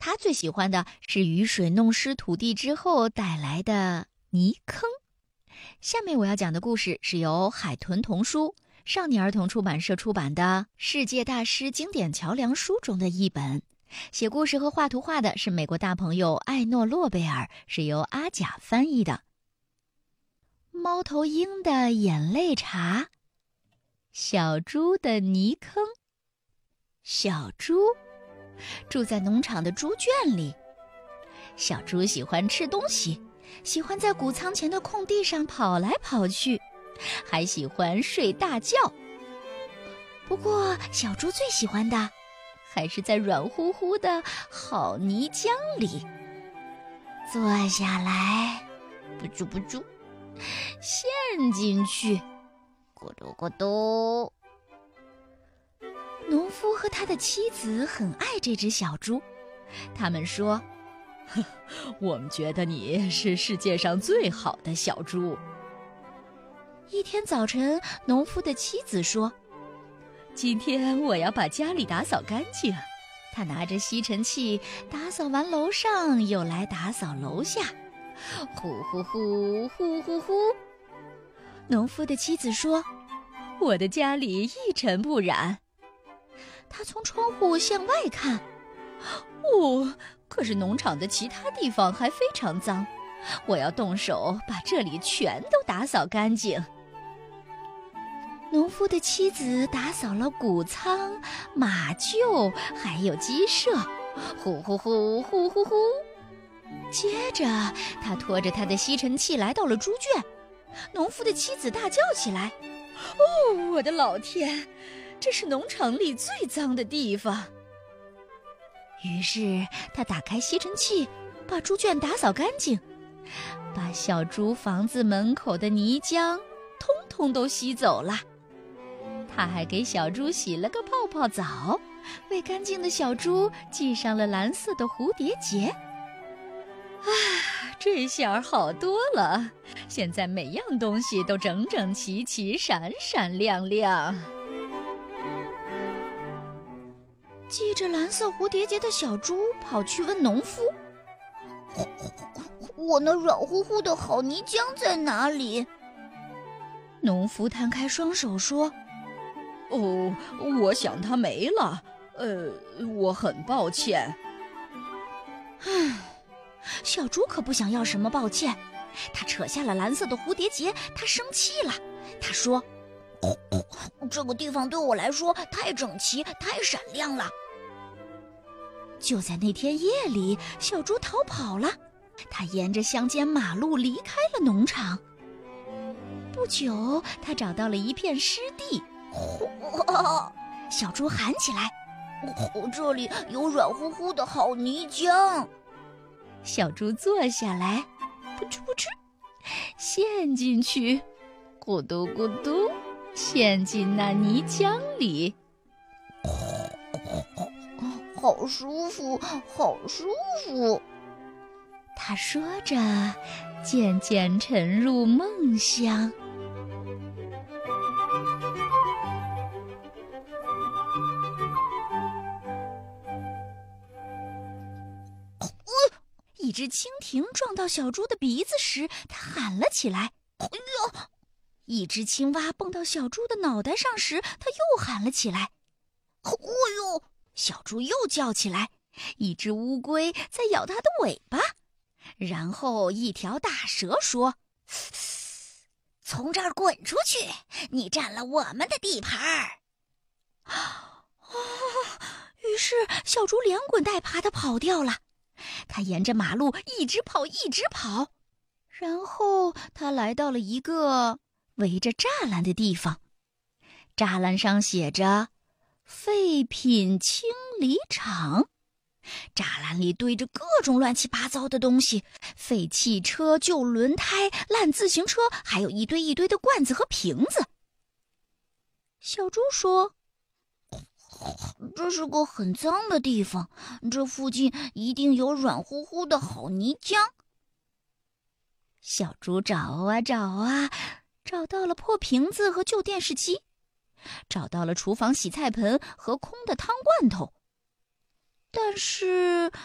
他最喜欢的是雨水弄湿土地之后带来的泥坑。下面我要讲的故事是由海豚童书少年儿童出版社出版的《世界大师经典桥梁书》中的一本。写故事和画图画的是美国大朋友艾诺·洛贝尔，是由阿甲翻译的。猫头鹰的眼泪茶，小猪的泥坑。小猪住在农场的猪圈里。小猪喜欢吃东西，喜欢在谷仓前的空地上跑来跑去，还喜欢睡大觉。不过小猪最喜欢的还是在软乎乎的好泥浆里坐下来，不啾不啾，陷进去，咕嘟咕嘟。农夫和他的妻子很爱这只小猪，他们说， 我们觉得你是世界上最好的小猪。 一天早晨，农夫的妻子说， 今天我要把家里打扫干净。 他拿着吸尘器打扫完楼上，又来打扫楼下，呼呼呼，呼呼呼。农夫的妻子说， 我的家里一尘不染。 他从窗户向外看， 可是农场的其他地方还非常脏，我要动手把这里全都打扫干净。 农夫的妻子打扫了谷仓、马厩，还有鸡舍，呼呼呼，呼呼呼。接着他拖着他的吸尘器来到了猪圈，农夫的妻子大叫起来， 我的老天，这是农场里最脏的地方。 于是他打开吸尘器，把猪圈打扫干净，把小猪房子门口的泥浆通通都吸走了。他还给小猪洗了个泡泡澡，为干净的小猪系上了蓝色的蝴蝶结。 这下好多了，现在每样东西都整整齐齐，闪闪亮亮。 系着蓝色蝴蝶结的小猪跑去问农夫， 我那软乎乎的好泥浆在哪里？ 农夫摊开双手说， 我想它没了，我很抱歉。 小猪可不想要什么抱歉，他扯下了蓝色的蝴蝶结，他生气了，他说， 这个地方对我来说太整齐，太闪亮了。 就在那天夜里，小猪逃跑了，他沿着乡间马路离开了农场。不久，他找到了一片湿地，小猪喊起来， 这里有软乎乎的好泥浆。 小猪坐下来，扑哧扑哧，陷进去，咕嘟咕嘟，陷进那泥浆里。 好舒服，好舒服。 他说着，渐渐沉入梦乡。一只蜻蜓撞到小猪的鼻子时，它喊了起来，哎呦！一只青蛙蹦到小猪的脑袋上时，它又喊了起来， 哎呦！ 小猪又叫起来。一只乌龟在咬它的尾巴，然后一条大蛇说， 从这儿滚出去，你占了我们的地盘。 于是小猪连滚带爬地跑掉了。他沿着马路一直跑，一直跑，然后他来到了一个围着栅栏的地方。栅栏上写着废品清理厂。栅栏里堆着各种乱七八糟的东西，废汽车、旧轮胎、烂自行车，还有一堆一堆的罐子和瓶子。小猪说， 这是个很脏的地方，这附近一定有软乎乎的好泥浆。 小猪找啊找啊，找到了破瓶子和旧电视机，找到了厨房洗菜盆和空的汤罐头，但是